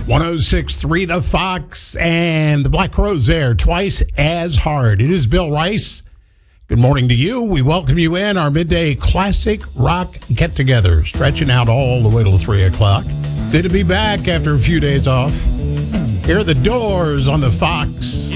106.3 The Fox and the Black Crowes there twice as hard. It is Bill Rice. Good morning to you. We welcome you in our midday classic rock get-together, stretching out all the way till 3 o'clock. Good to be back after a few days off. Here are the Doors on the Fox.